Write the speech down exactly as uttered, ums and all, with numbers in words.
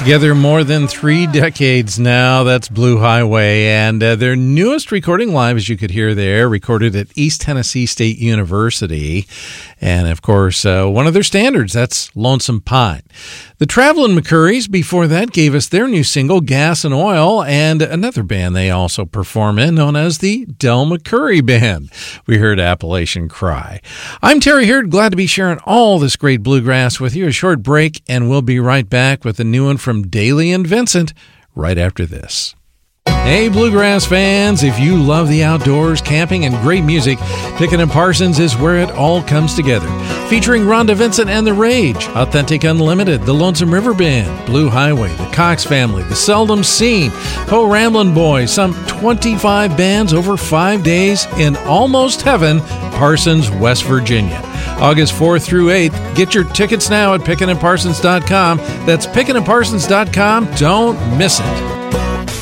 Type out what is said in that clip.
Together more than three decades now. That's Blue Highway. And uh, their newest recording live, as you could hear there, recorded at East Tennessee State University. And, of course, uh, one of their standards, that's Lonesome Pine. The Travelin' McCourys, before that, gave us their new single, Gas and Oil, and another band they also perform in, known as the Del McCoury Band. We heard Appalachian Cry. I'm Terry Hurd, glad to be sharing all this great bluegrass with you. A short break, and we'll be right back with a new one from Daly and Vincent right after this. Hey, bluegrass fans, if you love the outdoors, camping, and great music, Pickett and Parsons is where it all comes together. Featuring Rhonda Vincent and The Rage, Authentic Unlimited, The Lonesome River Band, Blue Highway, The Cox Family, The Seldom Seen, Po Ramblin' Boys, some twenty-five bands over five days in Almost Heaven, Parsons, West Virginia. August fourth through eighth. Get your tickets now at pickett and parsons dot com. That's pickett and parsons dot com. Don't miss it.